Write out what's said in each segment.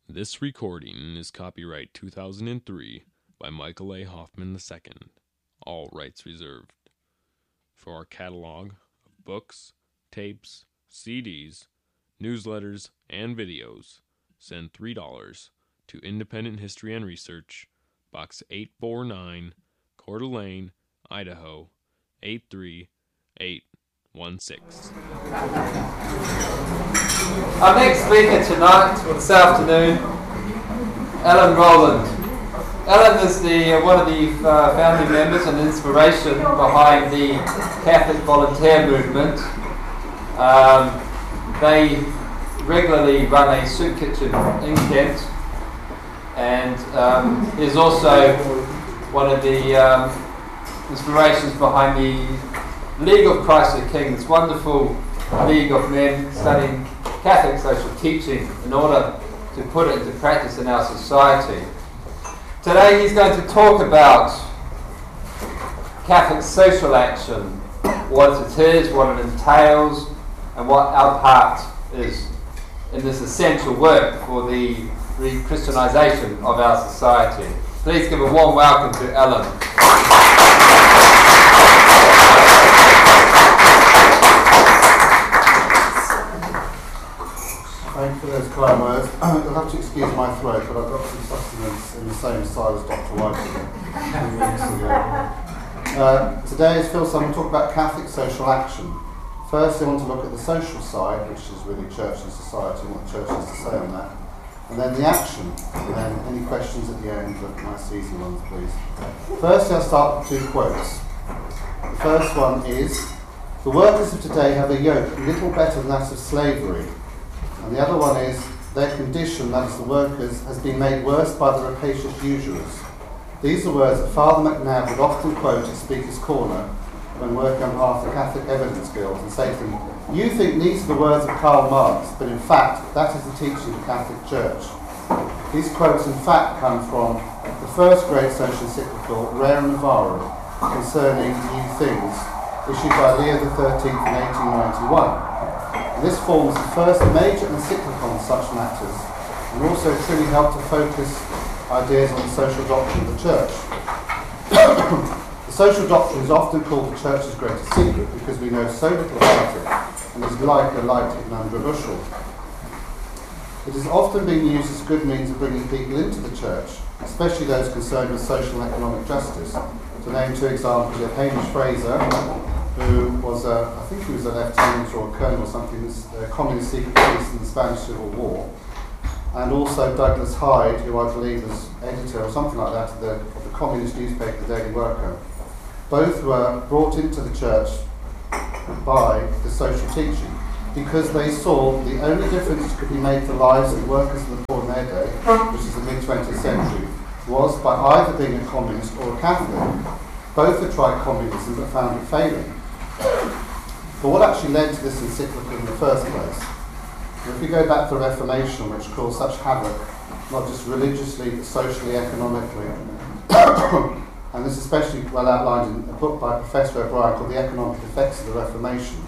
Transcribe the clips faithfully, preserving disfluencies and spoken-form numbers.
This recording is copyright two thousand three by Michael A. Hoffman the Second. All rights reserved. For our catalog of books, tapes, C Ds, newsletters, and videos, send three dollars to Independent History and Research, Box eight four nine, Coeur d'Alene, Idaho, eight three eight one six. Our next speaker tonight, or this afternoon, Alan Rowland. Alan is the uh, one of the uh, founding members and inspiration behind the Catholic Volunteer Movement. Um, they regularly run a soup kitchen in Kent, and um, is also one of the um, inspirations behind the League of Christ the King, this wonderful league of men studying Catholic social teaching in order to put it into practice in our society. Today he's going to talk about Catholic social action, what it is, what it entails, and what our part is in this essential work for the re-Christianization of our society. Please give a warm welcome to Alan. Thank you for those kind words. You'll have to excuse my throat, but I've got some sustenance in the same style as Doctor White a few weeks ago. Uh, today, as Phil said, we'll talk about Catholic social action. First, I want to look at the social side, which is really church and society, and what the church has to say on that. And then the action. And then any questions at the end, but nice easy ones, please. First, I'll start with two quotes. The first one is, "The workers of today have a yoke little better than that of slavery." And the other one is, "Their condition, that is the workers, has been made worse by the rapacious usurers." These are words that Father McNabb would often quote at Speaker's Corner when working on behalf of the Catholic Evidence Guild, and say to them, "You think these are the words of Karl Marx, but in fact, that is the teaching of the Catholic Church." These quotes in fact come from the first great social encyclical, Rerum Novarum, concerning new things, issued by Leo the thirteenth in eighteen ninety-one. This forms the first major encyclical on such matters, and also truly helped to focus ideas on the social doctrine of the Church. The social doctrine is often called the Church's greatest secret because we know so little about it, and is like a light hidden under a bushel. It has often been used as a good means of bringing people into the Church, especially those concerned with social and economic justice. To name two examples, you have Hamish Fraser, who was a, I think he was a lieutenant or a colonel or something, a communist secret police in the Spanish Civil War, and also Douglas Hyde, who I believe was editor or something like that of the, of the communist newspaper, The Daily Worker. Both were brought into the church by the social teaching because they saw the only difference that could be made to the lives of the workers and the poor in their day, which is the mid-twentieth century, was by either being a communist or a Catholic. Both had tried communism but found it failing. But what actually led to this encyclical in the first place? And if we go back to the Reformation, which caused such havoc, not just religiously but socially, economically, and this is especially well outlined in a book by Professor O'Brien called The Economic Effects of the Reformation.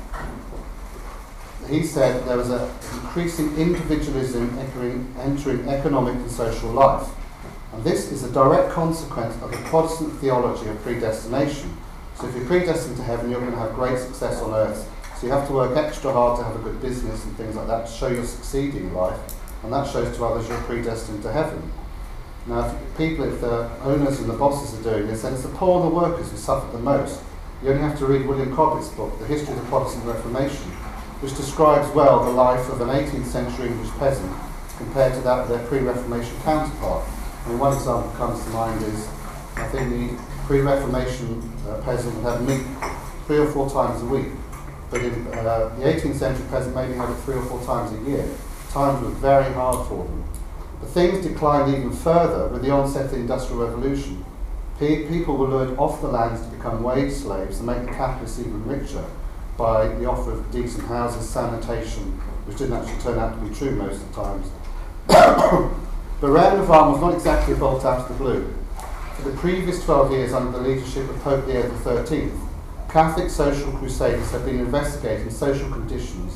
He said there was an increasing individualism entering, entering economic and social life. And this is a direct consequence of the Protestant theology of predestination. So if you're predestined to heaven, you're going to have great success on earth. So you have to work extra hard to have a good business and things like that to show you're succeeding in life. And that shows to others you're predestined to heaven. Now, if people, if the owners and the bosses are doing this, then it's the poor and the workers who suffer the most. You only have to read William Cobbett's book, The History of the Protestant Reformation, which describes well the life of an eighteenth century English peasant compared to that of their pre-Reformation counterpart. And one example comes to mind is, I think the pre-Reformation uh, peasant would have meat three or four times a week, but in uh, the eighteenth century peasant maybe had it three or four times a year. Times were very hard for them. But things declined even further with the onset of the Industrial Revolution. Pe- people were lured off the lands to become wage slaves and make the capitalists even richer by the offer of decent houses, sanitation, which didn't actually turn out to be true most of the times. But Rerum Novarum was not exactly a bolt out of the blue. For the previous twelve years under the leadership of Pope Leo the thirteenth, Catholic social crusaders have been investigating social conditions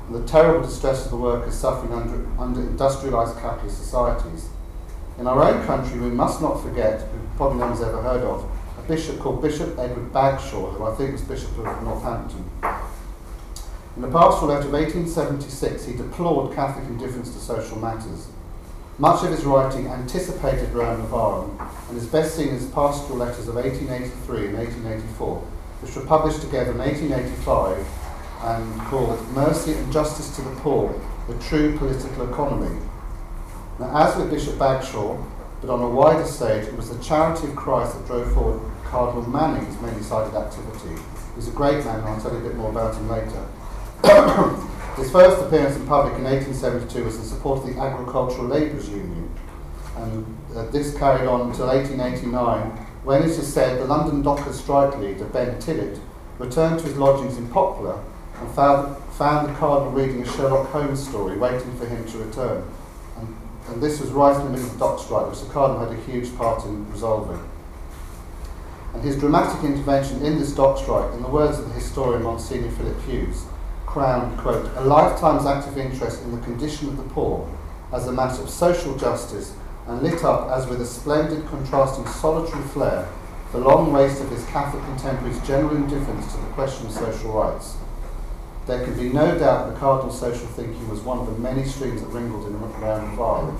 and the terrible distress of the workers suffering under, under industrialised capitalist societies. In our own country, we must not forget, who probably no one's ever heard of, a bishop called Bishop Edward Bagshaw, who I think was Bishop of Northampton. In the pastoral letter of eighteen seventy-six, he deplored Catholic indifference to social matters. Much of his writing anticipated Rerum Novarum, and is best seen in his pastoral letters of eighteen eighty-three and eighteen eighty-four, which were published together in eighteen eighty-five and called Mercy and Justice to the Poor, the True Political Economy. Now, as with Bishop Bagshaw, but on a wider stage, it was the charity of Christ that drove forward Cardinal Manning's many-sided activity. He's a great man, and I'll tell you a bit more about him later. His first appearance in public in eighteen seventy-two was in support of the Agricultural Labourers Union, and uh, this carried on until eighteen eighty-nine, when, it is said, the London Dockers strike leader, Ben Tillett, returned to his lodgings in Poplar and found, found the Cardinal reading a Sherlock Holmes story, waiting for him to return. And, and this was right in the middle of the dock strike, which the Cardinal had a huge part in resolving. And his dramatic intervention in this dock strike, in the words of the historian Monsignor Philip Hughes, crowned, quote, a lifetime's active interest in the condition of the poor as a matter of social justice, and lit up as with a splendid contrasting solitary flare the long waste of his Catholic contemporaries' general indifference to the question of social rights. There can be no doubt the Cardinal's social thinking was one of the many streams that wrinkled in Rerum Novarum.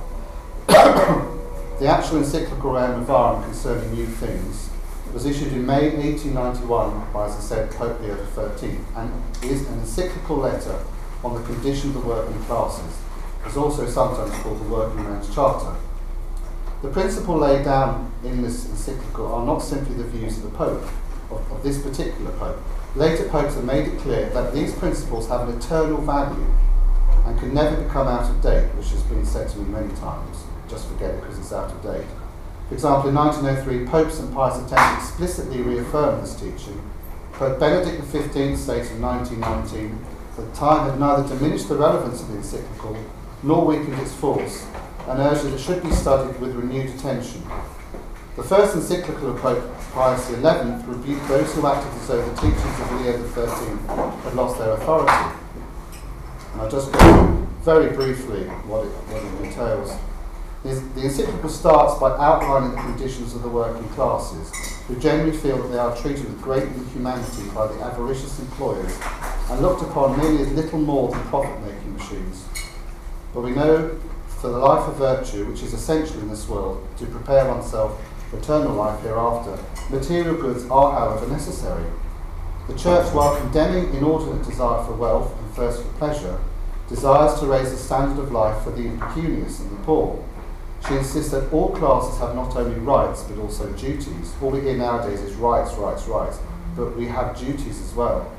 The actual encyclical Rerum Novarum concerning new things was issued in May eighteen ninety-one by, as I said, Pope Leo the thirteenth, and is an encyclical letter on the condition of the working classes. It's also sometimes called the Working Man's Charter. The principle laid down in this encyclical are not simply the views of the Pope, of, of this particular Pope. Later popes have made it clear that these principles have an eternal value and can never become out of date, which has been said to me many times. Just forget it because it's out of date. For example, in nineteen oh three, Pope Saint Pius X explicitly reaffirmed this teaching. Pope Benedict the fifteenth stated in nineteen nineteen that time had neither diminished the relevance of the encyclical nor weakened its force, and urged that it should be studied with renewed attention. The first encyclical of Pope Pius the eleventh rebuked those who acted as though the teachings of Leo the thirteenth had lost their authority. And I'll just go through very briefly what it, what it entails. The encyclical starts by outlining the conditions of the working classes, who generally feel that they are treated with great inhumanity by the avaricious employers and looked upon merely as little more than profit-making machines. But we know for the life of virtue, which is essential in this world to prepare oneself for eternal life hereafter, material goods are, however, necessary. The Church, while condemning inordinate desire for wealth and thirst for pleasure, desires to raise the standard of life for the impecunious and the poor. She insists that all classes have not only rights but also duties. All we hear nowadays is rights, rights, rights, but we have duties as well.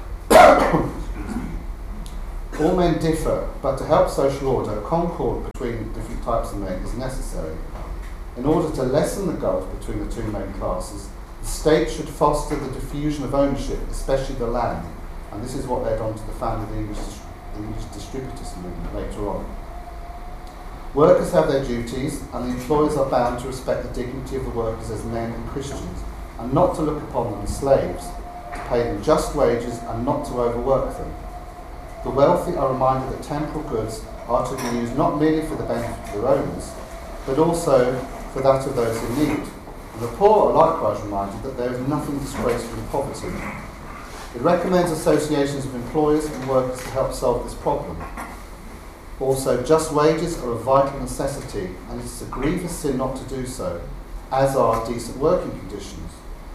All men differ, but to help social order, concord between different types of men is necessary. In order to lessen the gulf between the two main classes, the state should foster the diffusion of ownership, especially the land, and this is what led on to the founding of the English, English distributist movement later on. Workers have their duties, and the employers are bound to respect the dignity of the workers as men and Christians, and not to look upon them as slaves, to pay them just wages and not to overwork them. The wealthy are reminded that temporal goods are to be used not merely for the benefit of their owners, but also for that of those in need. And the poor are likewise reminded that there is nothing disgraceful in poverty. It recommends associations of employers and workers to help solve this problem. Also, just wages are a vital necessity, and it is a grievous sin not to do so, as are decent working conditions.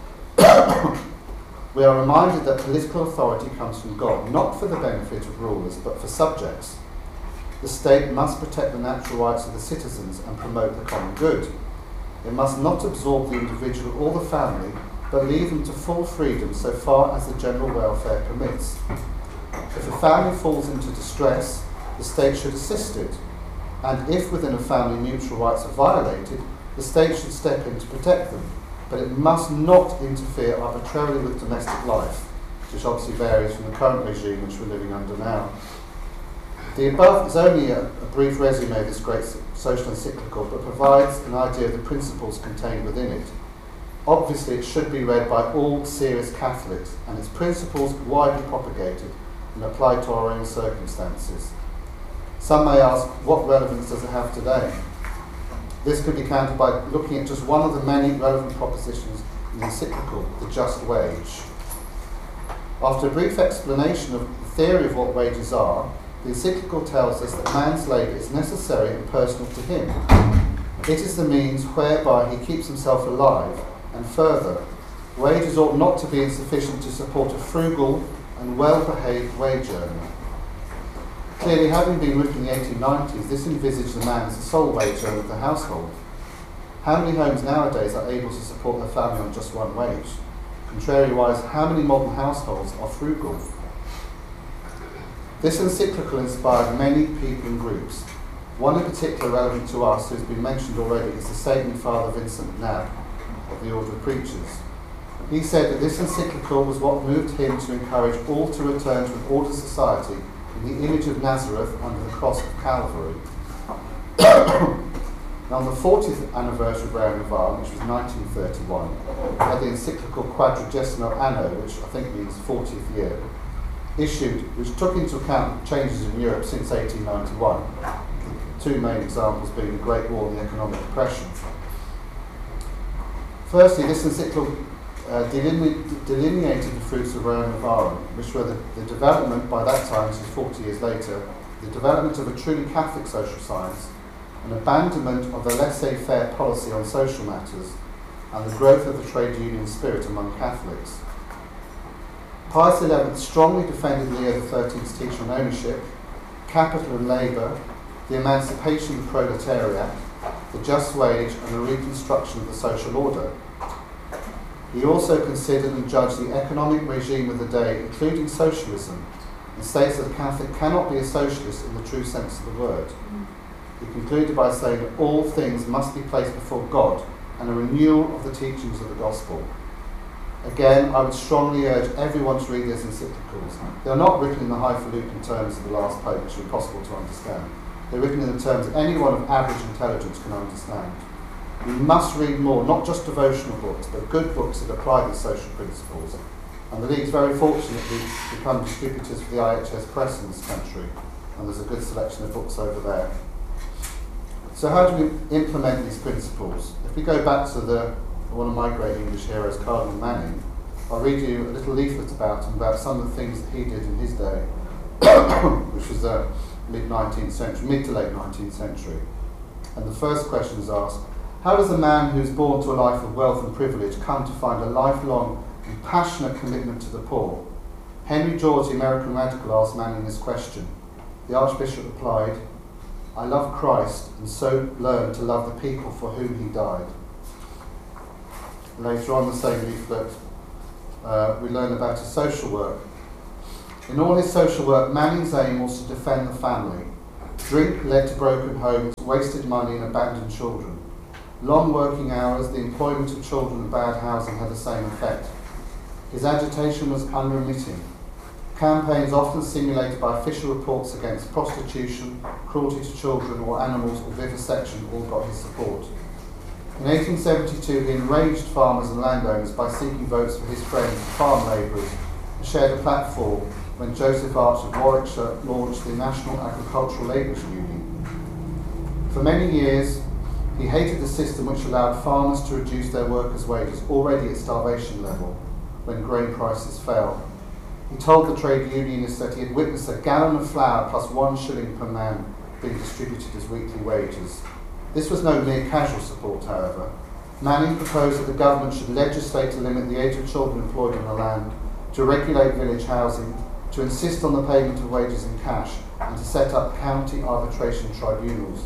We are reminded that political authority comes from God, not for the benefit of rulers, but for subjects. The state must protect the natural rights of the citizens and promote the common good. It must not absorb the individual or the family, but leave them to full freedom so far as the general welfare permits. If a family falls into distress, the state should assist it, and if within a family mutual rights are violated, the state should step in to protect them. But it must not interfere arbitrarily with domestic life, which obviously varies from the current regime which we're living under now. The above is only a, a brief resume of this great social encyclical, but provides an idea of the principles contained within it. Obviously, it should be read by all serious Catholics, and its principles widely propagated, and applied to our own circumstances. Some may ask, what relevance does it have today? This could be countered by looking at just one of the many relevant propositions in the encyclical, The Just Wage. After a brief explanation of the theory of what wages are, the encyclical tells us that man's labour is necessary and personal to him. It is the means whereby he keeps himself alive, and further, wages ought not to be insufficient to support a frugal and well-behaved wage earner. Clearly, having been written in the eighteen nineties, this envisaged the man as the sole wage earner of the household. How many homes nowadays are able to support their family on just one wage? Contrariwise, how many modern households are frugal? This encyclical inspired many people and groups. One in particular relevant to us, who has been mentioned already, is the Saving Father Vincent Nab of the Order of Preachers. He said that this encyclical was what moved him to encourage all to return to an ordered society in the image of Nazareth under the cross of Calvary. Now, on the fortieth anniversary of Rerum, which was nineteen thirty-one, we had the encyclical Quadragesimo Anno, which I think means fortieth year, issued, which took into account changes in Europe since eighteen ninety-one. Two main examples being the Great War and the economic depression. Firstly, this encyclical uh, deline- delineated the fruits of Rerum Novarum, which were the, the development, by that time, this is forty years later, the development of a truly Catholic social science, an abandonment of the laissez-faire policy on social matters, and the growth of the trade union spirit among Catholics. Pius the eleventh strongly defended Leo the thirteenth's teaching on ownership, capital and labour, the emancipation of the proletariat, the just wage, and the reconstruction of the social order. He also considered and judged the economic regime of the day, including socialism, and states that a Catholic cannot be a socialist in the true sense of the word. He concluded by saying that all things must be placed before God and a renewal of the teachings of the gospel. Again, I would strongly urge everyone to read these encyclicals. They are not written in the highfalutin terms of the last pope, which are impossible to understand. They're written in the terms anyone of average intelligence can understand. We must read more, not just devotional books, but good books that apply these social principles. And the League's very fortunate to become distributors for the I H S Press in this country, and there's a good selection of books over there. So how do we implement these principles? If we go back to the one of my great English heroes, Cardinal Manning, I'll read you a little leaflet about him, about some of the things that he did in his day, which was the mid-nineteenth century, mid to late nineteenth century. And the first question is asked, how does a man who's born to a life of wealth and privilege come to find a lifelong and passionate commitment to the poor? Henry George, the American radical, asked Manning this question. The Archbishop replied, I love Christ and so learned to love the people for whom he died. Later on the same leaflet, uh, we learn about his social work. In all his social work, Manning's aim was to defend the family. Drink led to broken homes, wasted money and abandoned children. Long working hours, the employment of children and bad housing had the same effect. His agitation was unremitting. Campaigns often simulated by official reports against prostitution, cruelty to children or animals or vivisection all got his support. In eighteen seventy-two, he enraged farmers and landowners by seeking votes for his friends, the farm labourers, and shared a platform when Joseph Arch of Warwickshire launched the National Agricultural Labourers Union. For many years, he hated the system which allowed farmers to reduce their workers' wages, already at starvation level, when grain prices fell. He told the trade unionists that he had witnessed a gallon of flour plus one shilling per man being distributed as weekly wages. This was no mere casual support, however. Manning proposed that the government should legislate to limit the age of children employed on the land, to regulate village housing, to insist on the payment of wages in cash, and to set up county arbitration tribunals.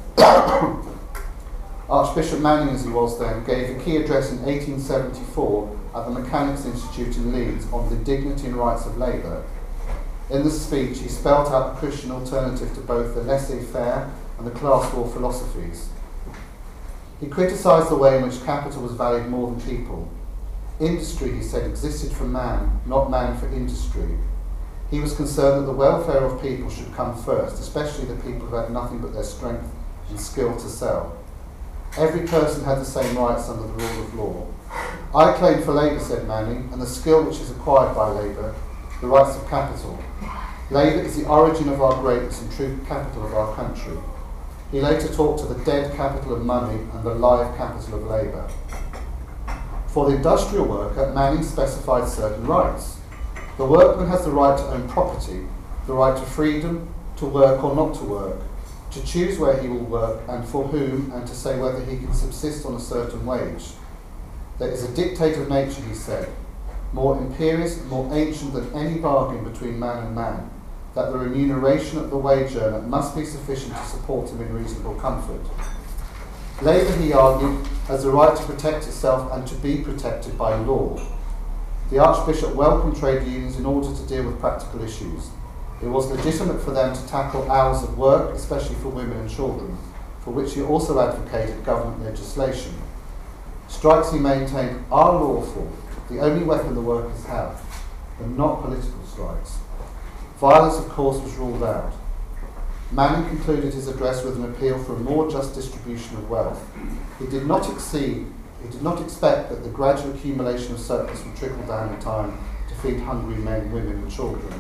Archbishop Manning, as he was then, gave a key address in eighteen seventy-four at the Mechanics' Institute in Leeds on the dignity and rights of labour. In the speech, he spelt out the Christian alternative to both the laissez-faire and the class war philosophies. He criticised the way in which capital was valued more than people. Industry, he said, existed for man, not man for industry. He was concerned that the welfare of people should come first, especially the people who had nothing but their strength and skill to sell. Every person had the same rights under the rule of law. I claim for labour, said Manning, and the skill which is acquired by labour, the rights of capital. Labour is the origin of our greatness and true capital of our country. He later talked to the dead capital of money and the live capital of labour. For the industrial worker, Manning specified certain rights. The workman has the right to own property, the right to freedom, to work or not to work, to choose where he will work and for whom, and to say whether he can subsist on a certain wage. There is a dictate of nature, he said, more imperious, more ancient than any bargain between man and man, that the remuneration of the wage earner must be sufficient to support him in reasonable comfort. Labour, he argued, has the right to protect itself and to be protected by law. The Archbishop welcomed trade unions in order to deal with practical issues. It was legitimate for them to tackle hours of work, especially for women and children, for which he also advocated government legislation. Strikes, he maintained, are lawful, the only weapon the workers have, but not political strikes. Violence, of course, was ruled out. Manning concluded his address with an appeal for a more just distribution of wealth. He did not exceed, he did not expect that the gradual accumulation of surplus would trickle down in time to feed hungry men, women and children.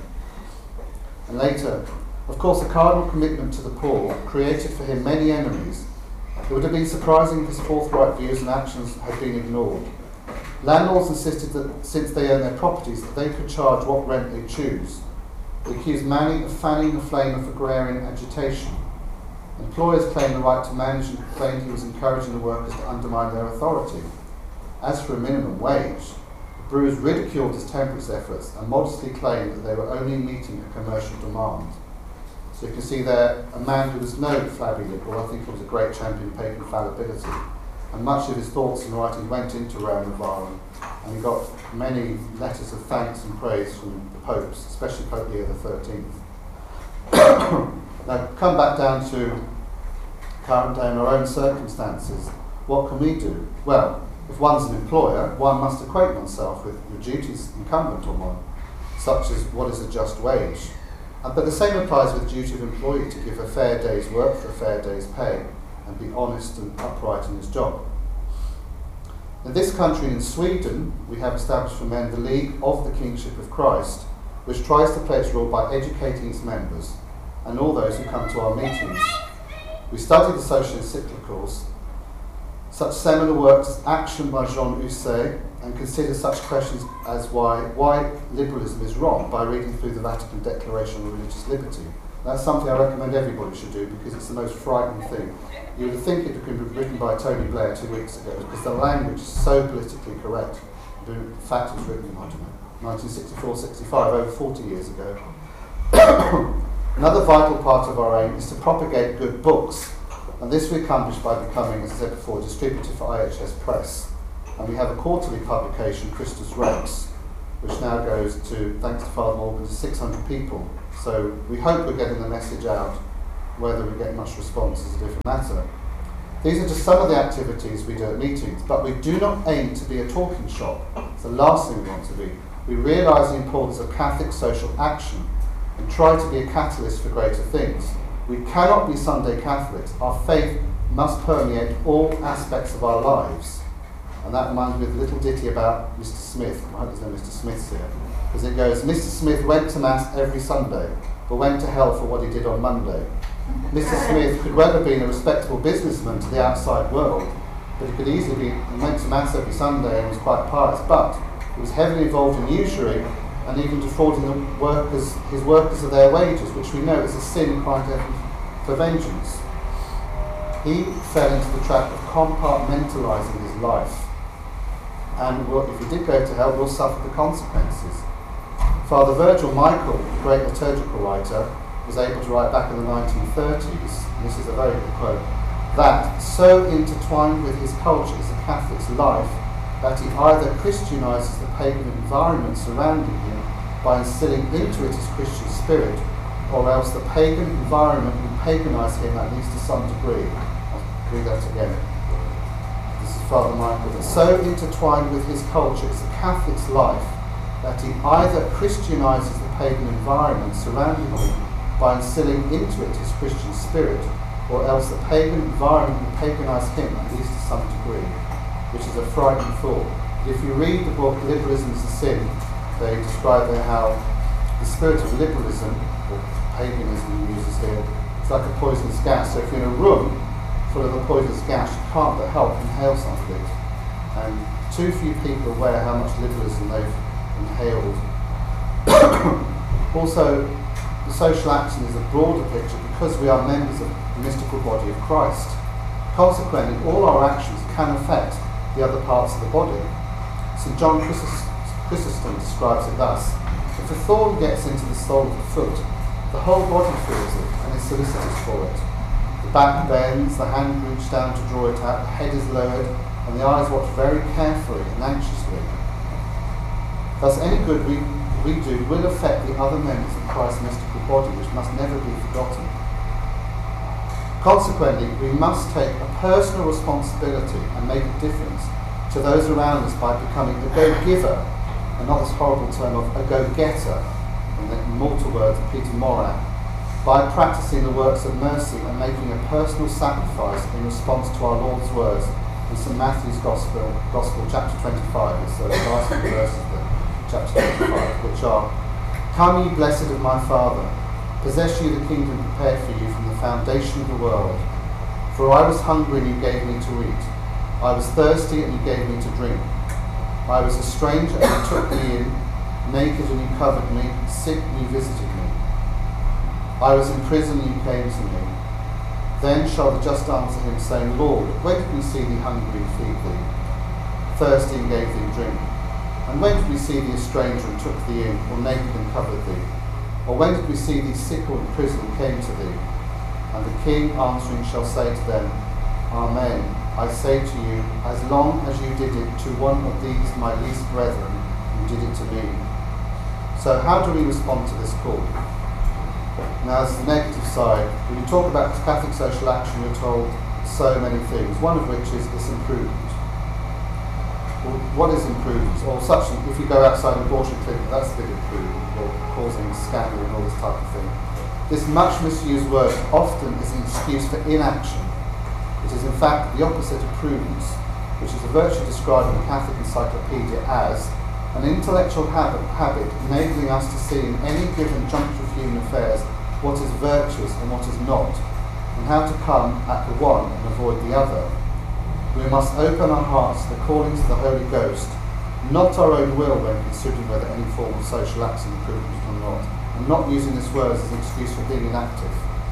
And later, of course, the cardinal commitment to the poor created for him many enemies. It would have been surprising if his forthright views and actions had been ignored. Landlords insisted that since they own their properties, that they could charge what rent they choose. They accused Manning of fanning the flame of agrarian agitation. Employers claimed the right to manage and complained he was encouraging the workers to undermine their authority. As for a minimum wage, the brewers ridiculed his temperance efforts and modestly claimed that they were only meeting a commercial demand. So you can see there a man who was no flabby liberal. I think he was a great champion of papal infallibility. And much of his thoughts and writing went into Rome and Varon, and he got many letters of thanks and praise from the popes, especially Pope Leo the thirteenth. Now, come back down to current day and our own circumstances. What can we do? Well, if one's an employer, one must acquaint oneself with the duties incumbent on one, such as what is a just wage. Uh, but the same applies with the duty of employee to give a fair day's work for a fair day's pay, and be honest and upright in his job. In this country, in Sweden, we have established for men the League of the Kingship of Christ, which tries to play its role by educating its members and all those who come to our meetings. We study the social encyclicals, such seminal works as Action by Jean Husset, and consider such questions as why, why liberalism is wrong by reading through the Vatican Declaration on Religious Liberty. That's something I recommend everybody should do because it's the most frightening thing. You would think it had been written by Tony Blair two weeks ago because the language is so politically correct. In fact, it was written, I don't know, nineteen sixty-four sixty-five, over forty years ago. Another vital part of our aim is to propagate good books, and this we accomplish by becoming, as I said before, distributor for I H S Press. And we have a quarterly publication, Christus Rex, which now goes to, thanks to Father Morgan, to six hundred people. So we hope we're getting the message out. Whether we get much response is a different matter. These are just some of the activities we do at meetings, but we do not aim to be a talking shop. It's the last thing we want to be. We realise the importance of Catholic social action and try to be a catalyst for greater things. We cannot be Sunday Catholics. Our faith must permeate all aspects of our lives. And that reminds me of a little ditty about Mister Smith. I hope there's no Mister Smiths here. Because it goes, Mister Smith went to Mass every Sunday, but went to hell for what he did on Monday. Mister Smith could well have been a respectable businessman to the outside world, but he could easily be, he went to Mass every Sunday and was quite pious, but he was heavily involved in usury and even defrauding the workers, his workers of their wages, which we know is a sin crying to heaven for vengeance. He fell into the trap of compartmentalising his life, and will, if he did go to hell, will suffer the consequences. Father Virgil Michael, the great liturgical writer, was able to write back in the nineteen thirties, and this is a very good quote, that so intertwined with his culture is the Catholic's life that he either Christianises the pagan environment surrounding him by instilling into it his Christian spirit, or else the pagan environment will paganise him at least to some degree. I'll read that again. This is Father Michael, that so intertwined with his culture is the Catholic's life that he either Christianises the pagan environment surrounding him by instilling into it his Christian spirit, or else the pagan environment will paganise him at least to some degree, which is a frightening thought. If you read the book Liberalism is a Sin, they describe there how The spirit of liberalism, or paganism he uses here, is like a poisonous gas. So if you're in a room full of a poisonous gas, you can't but help inhale some of it. And too few people are aware how much liberalism they've inhaled. Also, the social action is a broader picture because we are members of the mystical body of Christ. Consequently, all our actions can affect the other parts of the body. Saint John Chrysostom describes it thus: if a thorn gets into the sole of the foot, the whole body feels it and is solicitous for it. The back bends, the hand reaches down to draw it out, the head is lowered, and the eyes watch very carefully and anxiously. Thus, any good we, we do will affect the other members of Christ's mystical body, which must never be forgotten. Consequently, we must take a personal responsibility and make a difference to those around us by becoming a go-giver, and not this horrible term of a go-getter, in the immortal words of Peter Moran, by practicing the works of mercy and making a personal sacrifice in response to our Lord's words in Saint Matthew's Gospel, Gospel chapter twenty-five, it's the last few verses of chapter twenty-five, which are, "Come ye blessed of my Father, possess ye the kingdom prepared for you from the foundation of the world. For I was hungry and you gave me to eat. I was thirsty and you gave me to drink. I was a stranger and you took me in, naked and you covered me, sick and you visited me. I was in prison and you came to me. Then shall the just answer him, saying, Lord, when did we see thee hungry and feed thee, thirsty and gave thee drink? And when did we see thee a stranger and took thee in, or naked and covered thee? Or when did we see thee sick or in prison and came to thee? And the king answering shall say to them, Amen. I say to you, as long as you did it to one of these my least brethren, you did it to me." So how do we respond to this call? Now, as the negative side, when you talk about Catholic social action, you're told so many things, one of which is it's imprudent. Well, what is imprudent? Or such, if you go outside an abortion clinic, that's a bit imprudent, or causing scandal and all this type of thing. This much misused word often is an excuse for inaction. It is in fact the opposite of prudence, which is a virtue described in the Catholic Encyclopedia as an intellectual habit, habit enabling us to see in any given juncture of human affairs what is virtuous and what is not, and how to come at the one and avoid the other. We must open our hearts to the callings of the Holy Ghost, not our own will when considering whether any form of social action is prudent or not, and not using this word as an excuse for being inactive.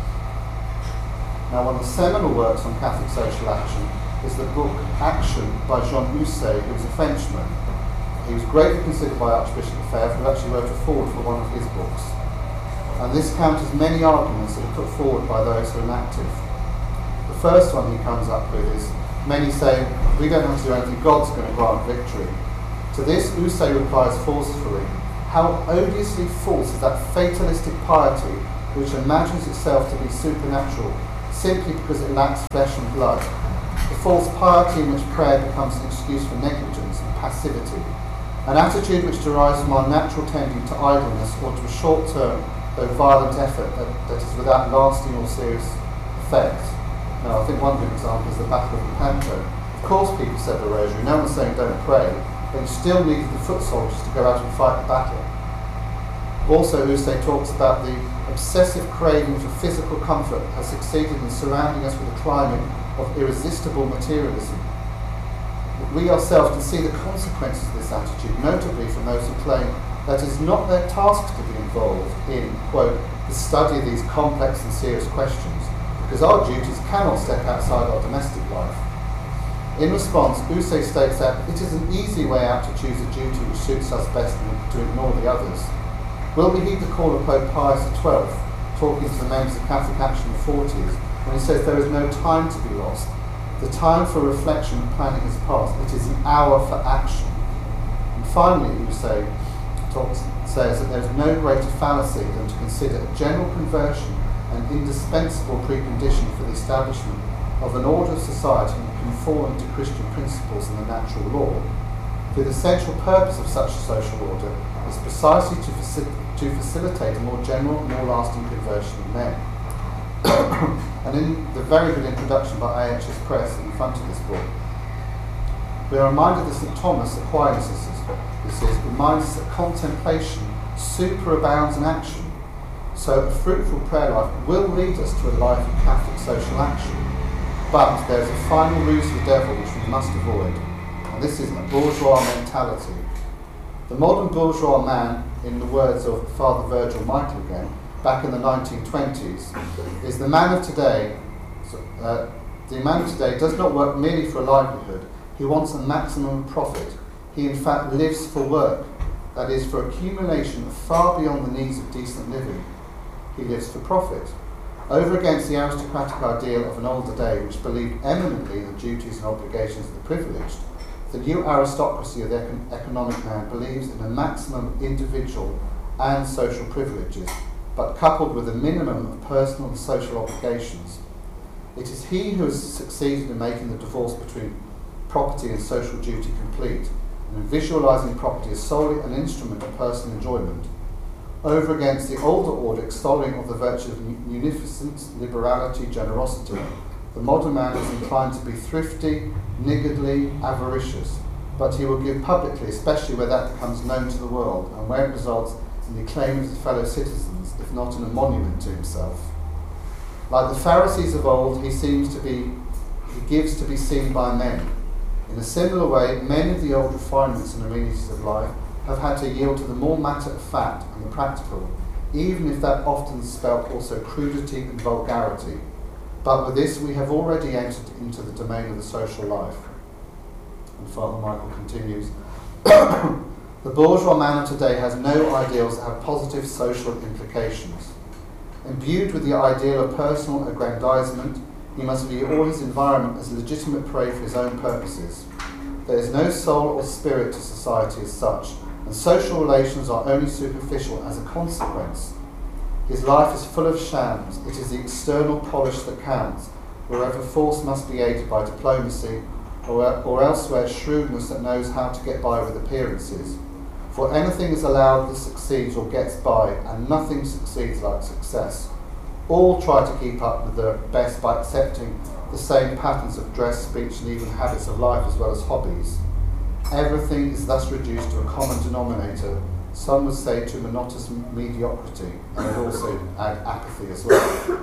Now, one of the seminal works on Catholic social action is the book Action by Jean Husset, who was a Frenchman. He was greatly considered by Archbishop Lefebvre, who actually wrote a foreword for one of his books. And this counters many arguments that are put forward by those who are inactive. The first one he comes up with is, many say, we don't have to do anything, God's going to grant victory. To this, Husset replies forcefully, how odiously false is that fatalistic piety which imagines itself to be supernatural simply because it lacks flesh and blood, the false piety in which prayer becomes an excuse for negligence and passivity, an attitude which derives from our natural tending to idleness or to a short-term, though violent effort that, that is without lasting or serious effect. Now, I think one good example is the Battle of Lepanto. Of course people said the rosary, no one's saying don't pray, but you still needed the foot soldiers to go out and fight the battle. Also, Husset talks about the obsessive craving for physical comfort has succeeded in surrounding us with a climate of irresistible materialism. We ourselves can see the consequences of this attitude, notably from those who claim that it is not their task to be involved in, quote, the study of these complex and serious questions, because our duties cannot step outside our domestic life. In response, Husset states that it is an easy way out to choose a duty which suits us best and to ignore the others. Will we heed the call of Pope Pius the twelfth, talking to the members of Catholic Action in the forties, when he says there is no time to be lost? The time for reflection and planning has passed. It is an hour for action. And finally, Husset talks, says that there is no greater fallacy than to consider a general conversion an indispensable precondition for the establishment of an order of society conforming to Christian principles and the natural law. For the essential purpose of such a social order is precisely to, faci- to facilitate a more general, more lasting conversion of men. And in the very good introduction by A H S Press in front of this book, we are reminded that Saint Thomas Aquinas, this is, reminds us that contemplation superabounds in action. So a fruitful prayer life will lead us to a life of Catholic social action. But there's a final ruse of the devil which we must avoid, and this is a bourgeois mentality. The modern bourgeois man, in the words of Father Virgil Michael again, back in the nineteen twenties, is the man of today. Uh, the man of today does not work merely for a livelihood. He wants a maximum profit. He in fact lives for work, that is, for accumulation far beyond the needs of decent living. He lives for profit. Over against the aristocratic ideal of an older day which believed eminently in the duties and obligations of the privileged, the new aristocracy of the econ- economic man believes in a maximum individual and social privileges, but coupled with a minimum of personal and social obligations. It is he who has succeeded in making the divorce between property and social duty complete, and in visualising property as solely an instrument of personal enjoyment. Over against the older order extolling of the virtue of munificence, liberality, generosity, the modern man is inclined to be thrifty, niggardly, avaricious, but he will give publicly, especially where that becomes known to the world, and where it results in the acclaim of his fellow citizens, if not in a monument to himself. Like the Pharisees of old, he seems to be, he gives to be seen by men. In a similar way, many of the old refinements and amenities of life have had to yield to the more matter-of-fact and the practical, even if that often spelt also crudity and vulgarity. But with this we have already entered into the domain of the social life. And Father Michael continues, the bourgeois man of today has no ideals that have positive social implications. Imbued with the ideal of personal aggrandizement, he must view all his environment as legitimate prey for his own purposes. There is no soul or spirit to society as such, and social relations are only superficial as a consequence. His life is full of shams. It is the external polish that counts, wherever force must be aided by diplomacy, or, or elsewhere shrewdness that knows how to get by with appearances. For anything is allowed that succeeds or gets by, and nothing succeeds like success. All try to keep up with the best by accepting the same patterns of dress, speech, and even habits of life as well as hobbies. Everything is thus reduced to a common denominator, some would say to monotonous mediocrity, and would also add apathy as well.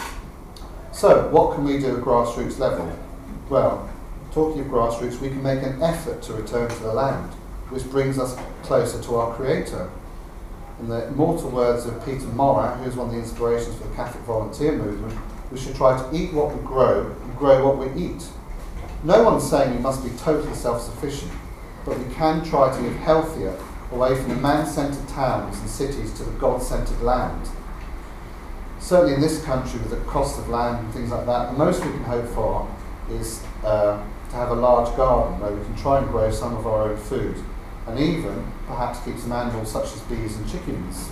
So, what can we do at grassroots level? Well, talking of grassroots, we can make an effort to return to the land, which brings us closer to our Creator. In the immortal words of Peter Morat, who is one of the inspirations for the Catholic volunteer movement, we should try to eat what we grow and grow what we eat. No one's saying we must be totally self-sufficient, but we can try to live healthier, away from the man-centred towns and cities to the God-centred land. Certainly in this country, with the cost of land and things like that, the most we can hope for is uh, to have a large garden where we can try and grow some of our own food, and even perhaps keep some animals such as bees and chickens.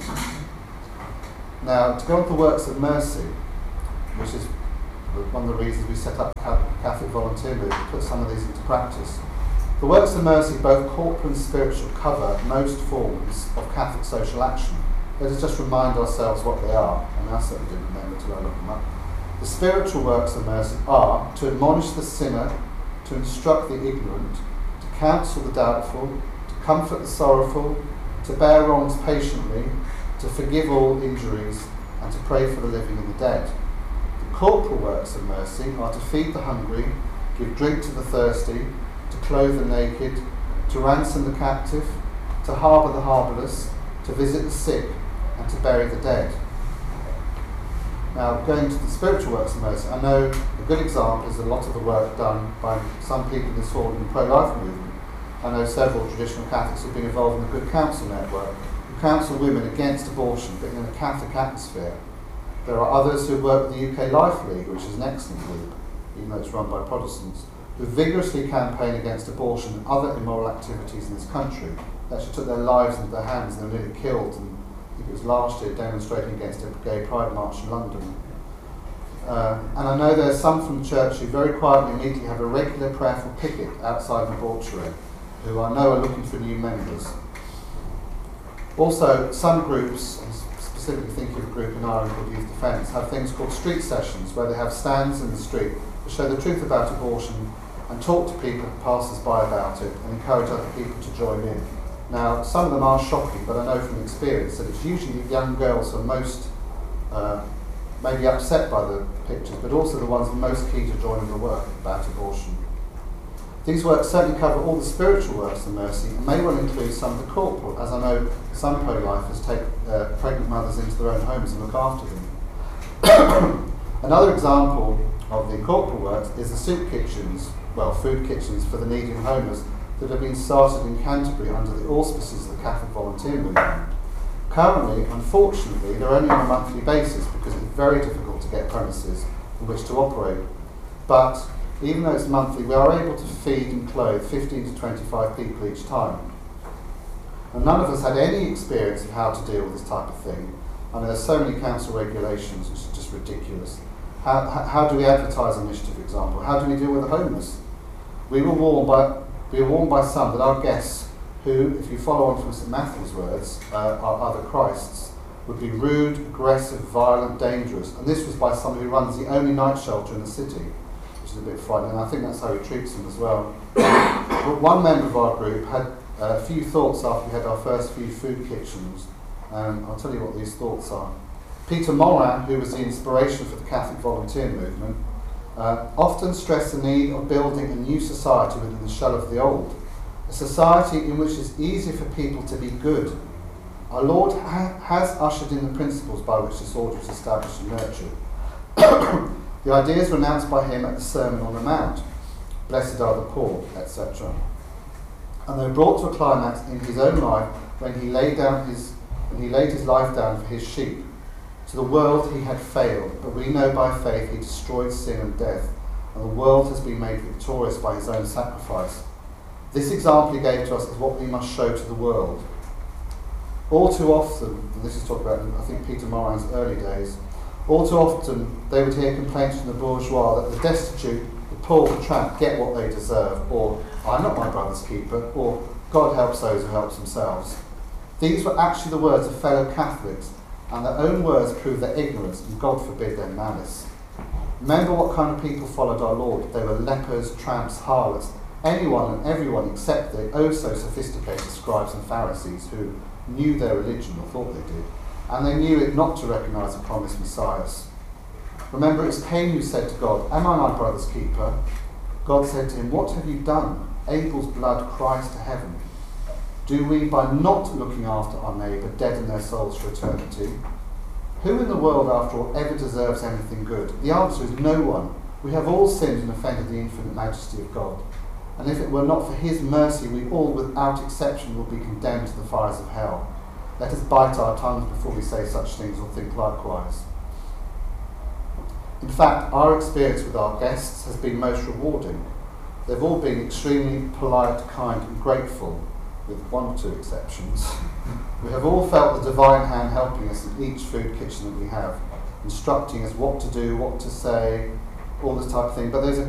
Now, to go on to the works of mercy, which is one of the reasons we set up Catholic Volunteer Movement, to put some of these into practice. The works of mercy, both corporal and spiritual, cover most forms of Catholic social action. Let us just remind ourselves what they are, and I certainly didn't remember until I looked them up. The spiritual works of mercy are to admonish the sinner, to instruct the ignorant, to counsel the doubtful, to comfort the sorrowful, to bear wrongs patiently, to forgive all injuries, and to pray for the living and the dead. The corporal works of mercy are to feed the hungry, give drink to the thirsty, to clothe the naked, to ransom the captive, to harbour the harbourless, to visit the sick, and to bury the dead. Now, going to the spiritual works of mercy, I know a good example is a lot of the work done by some people in this hall in the pro-life movement. I know several traditional Catholics who have been involved in the Good Counsel Network, who counsel women against abortion, but in a Catholic atmosphere. There are others who work with the U K Life League, which is an excellent group, even though it's run by Protestants, who vigorously campaign against abortion and other immoral activities in this country. They actually took their lives into their hands and they were nearly killed, and I think it was last year demonstrating against a gay pride march in London. Uh, and I know there are some from the church who very quietly and immediately have a regular prayerful picket outside the mortuary, who I know are looking for new members. Also, some groups, specifically thinking of a group in Ireland called Youth Defence, have things called street sessions, where they have stands in the street to show the truth about abortion and talk to people, passers-by about it, and encourage other people to join in. Now, some of them are shocking, but I know from experience that it's usually young girls who are most uh, maybe upset by the pictures, but also the ones most keen to join in the work about abortion. These works certainly cover all the spiritual works of mercy and may well include some of the corporal, as I know some pro-lifers take uh, pregnant mothers into their own homes and look after them. Another example of the corporal works is the soup kitchens, well, food kitchens for the needy and homeless that have been started in Canterbury under the auspices of the Catholic Volunteer Movement. Currently, unfortunately, they're only on a monthly basis because it's very difficult to get premises in which to operate. But even though it's monthly, we are able to feed and clothe fifteen to twenty-five people each time. And none of us had any experience of how to deal with this type of thing. I mean, there's so many council regulations, which is just ridiculous. How, how, how do we advertise an initiative, for example? How do we deal with the homeless? We were warned by, we were warned by some that our guests, who, if you follow on from Saint Matthew's words, uh, are other Christs, would be rude, aggressive, violent, dangerous. And this was by someone who runs the only night shelter in the city, which is a bit frightening. And I think that's how he treats them as well. But one member of our group had a few thoughts after we had our first few food kitchens. And I'll tell you what these thoughts are. Peter Morin, who was the inspiration for the Catholic Volunteer Movement, uh, often stressed the need of building a new society within the shell of the old. A society in which it's easier for people to be good. Our Lord ha- has ushered in the principles by which this order is established and nurtured. The ideas were announced by him at the Sermon on the Mount, blessed are the poor, et cetera. And they were brought to a climax in his own life when he laid down his when he laid his life down for his sheep. To the world he had failed, but we know by faith he destroyed sin and death, and the world has been made victorious by his own sacrifice. This example he gave to us is what we must show to the world. All too often, and this is talked about in, I think, Peter Morin's early days, all too often they would hear complaints from the bourgeois that the destitute, the poor, the trapped get what they deserve, or I'm not my brother's keeper, or God helps those who help themselves. These were actually the words of fellow Catholics, and their own words prove their ignorance, and God forbid their malice. Remember what kind of people followed our Lord. They were lepers, tramps, harlots, anyone and everyone except the oh-so-sophisticated scribes and Pharisees who knew their religion, or thought they did, and they knew it not to recognise the promised Messiah. Remember, it's Cain who said to God, am I my brother's keeper? God said to him, what have you done? Abel's blood cries to heaven. Do we, by not looking after our neighbour, deaden their souls for eternity? Who in the world, after all, ever deserves anything good? The answer is no one. We have all sinned and offended the infinite majesty of God. And if it were not for his mercy, we all, without exception, will be condemned to the fires of hell. Let us bite our tongues before we say such things or think likewise. In fact, our experience with our guests has been most rewarding. They've all been extremely polite, kind and grateful, with one or two exceptions. We have all felt the divine hand helping us in each food kitchen that we have, instructing us what to do, what to say, all this type of thing. But there's a